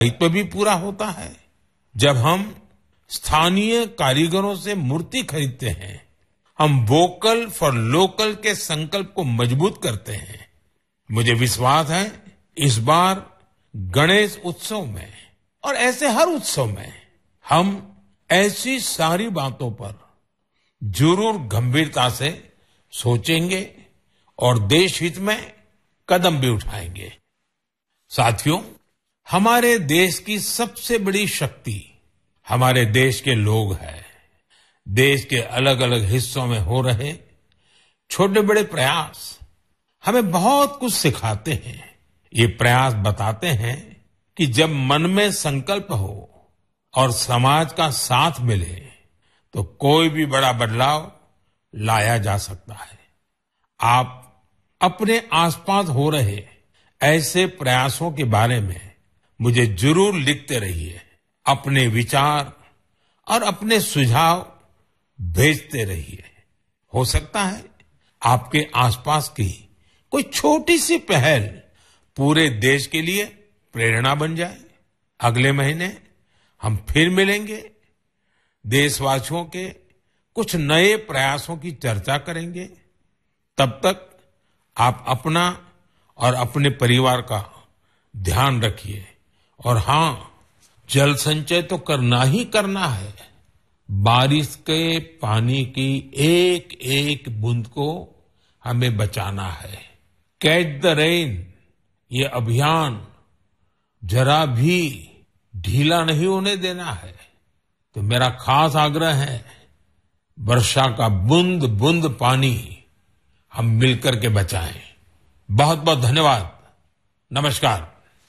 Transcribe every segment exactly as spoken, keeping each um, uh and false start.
दायित्व भी पूरा होता है। जब हम स्थानीय कारीगरों से मूर्ति खरीदते हैं, हम वोकल फॉर लोकल के संकल्प को मजबूत करते हैं। मुझे विश्वास है इस बार गणेश उत्सव में और ऐसे हर उत्सव में हम ऐसी सारी बातों पर जरूर गंभीरता से सोचेंगे और देश हित में कदम भी उठाएंगे। साथियों, हमारे देश की सबसे बड़ी शक्ति हमारे देश के लोग हैं। देश के अलग अलग हिस्सों में हो रहे छोटे बड़े प्रयास हमें बहुत कुछ सिखाते हैं। ये प्रयास बताते हैं कि जब मन में संकल्प हो और समाज का साथ मिले तो कोई भी बड़ा बदलाव लाया जा सकता है। आप अपने आसपास हो रहे ऐसे प्रयासों के बारे में मुझे जरूर लिखते रहिए। अपने विचार और अपने सुझाव भेजते रहिए। हो सकता है आपके आसपास की कोई छोटी सी पहल पूरे देश के लिए प्रेरणा बन जाए। अगले महीने हम फिर मिलेंगे, देशवासियों के कुछ नए प्रयासों की चर्चा करेंगे। तब तक आप अपना और अपने परिवार का ध्यान रखिए। और हाँ, जल संचय तो करना ही करना है। बारिश के पानी की एक एक बूंद को हमें बचाना है। कैच द रेन, ये अभियान जरा भी ढीला नहीं होने देना है। तो मेरा खास आग्रह है, वर्षा का बूंद बूंद पानी हम मिलकर के बचाएं। बहुत बहुत धन्यवाद। नमस्कार।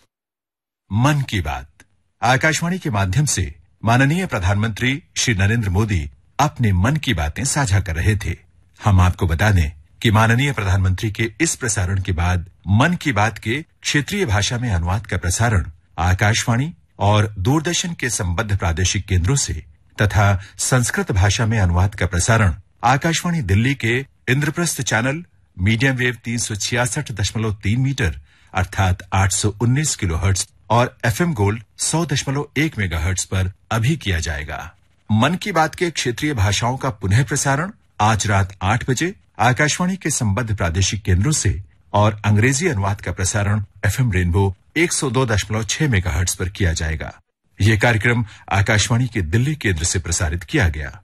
मन की बात आकाशवाणी के माध्यम से माननीय प्रधानमंत्री श्री नरेंद्र मोदी अपने मन की बातें साझा कर रहे थे। हम आपको बता दें कि माननीय प्रधानमंत्री के इस प्रसारण के बाद मन की बात के क्षेत्रीय भाषा में अनुवाद का प्रसारण आकाशवाणी और दूरदर्शन के संबद्ध प्रादेशिक केंद्रों से तथा संस्कृत भाषा में अनुवाद का प्रसारण आकाशवाणी दिल्ली के इंद्रप्रस्थ चैनल मीडियम वेव तीन सौ छियासठ दशमलव तीन मीटर अर्थात आठ सौ उन्नीस किलोहर्ट्ज और एफएम गोल्ड सौ दशमलव एक मेगाहर्ट्ज पर अभी किया जाएगा। मन की बात के क्षेत्रीय भाषाओं का पुनः प्रसारण आज रात आठ बजे आकाशवाणी के संबद्ध प्रादेशिक केंद्रों से और अंग्रेजी अनुवाद का प्रसारण एफएम रेनबो एक सौ दो दशमलव छह मेगाहर्ट्ज पर किया जाएगा। यह कार्यक्रम आकाशवाणी के दिल्ली केंद्र से प्रसारित किया गया।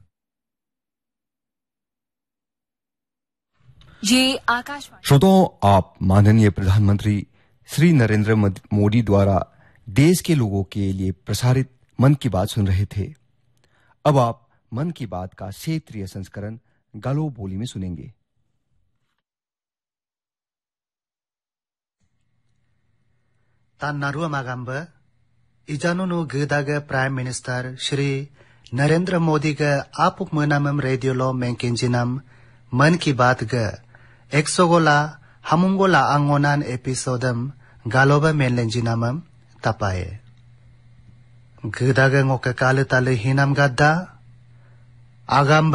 ये आकाशवाणी। श्रोताओं, आप माननीय प्रधानमंत्री श्री नरेंद्र मोदी द्वारा देश के लोगों के लिए प्रसारित मन की बात सुन रहे थे। अब आप मन की बात का क्षेत्रीय संस्करण गालो बोली में सुनेंगे। तान्नारू मागाम्ब इजानुनु गदाग प्राइम मिनिस्टर श्री नरेंद्र मोदी ग आपुक मनामम रेडियो लो मेंकेंजिनम मन की बात ग एक्सोगोला हमुंगोला आंगोनान एपिसोडम गालोबा मेनलेंजिनमम तपाए गदाग ngok काले ताले हिनाम गद्दा आगाम्ब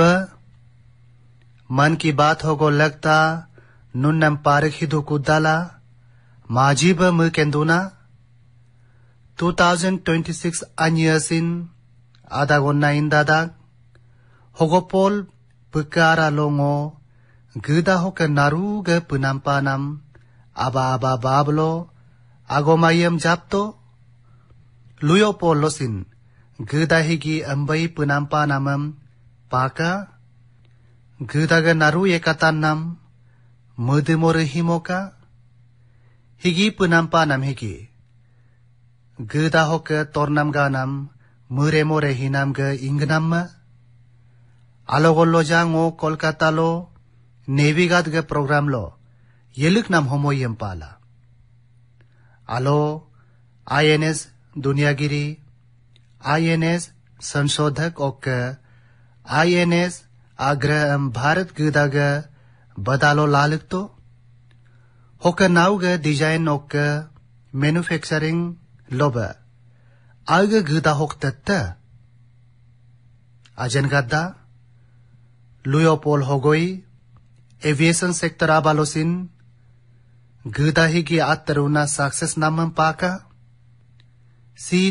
मन की बात होगो लगता नुन्नम पारक हिदु कुदाला माजीब मुकेंदुना दो हज़ार छब्बीस anyersin adagonna indada hogopol pekara longo geda hoka naruga penampanam aba aba bablo agomayam japto luyopolosin geda higi ambai penampanamam paka gedaga naru yekatanam mudemore himoka higi penampanam higi geda hoka tornam ganam mure more hinam ge ingnam alogollo jango kolkata lo nevigat ge program lo yeluk nam homoyem pala alo ins दुनियागिरी INS संशोधक और INS आग्रह भारत गदाग बदालो लालक तो होकर नाउग design और manufacturing lobe आग गदा होक तत्त अजन गद्दा लुयोपोल होगोई एविएशन सेक्टर आबालोसिन गदा ही की आतरुना सक्सेस नामम पाका सी